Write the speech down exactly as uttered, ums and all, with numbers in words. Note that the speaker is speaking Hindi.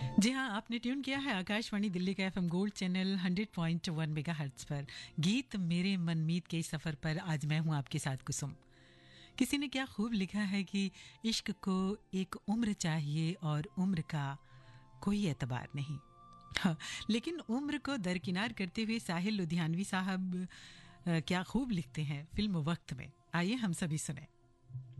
जी हाँ, आपने ट्यून किया है आकाशवाणी दिल्ली का FM gold channel hundred point one megahertz पर। गीत मेरे मनमीत के सफर पर आज मैं हूँ आपके साथ कुसुम। किसी ने क्या खूब लिखा है कि इश्क को एक उम्र चाहिए और उम्र का कोई एतबार नहीं। हाँ, लेकिन उम्र को दरकिनार करते हुए साहिल लुधियानवी साहब अ, क्या खूब लिखते हैं फिल्म वक्त में। आइए हम सभी सुने।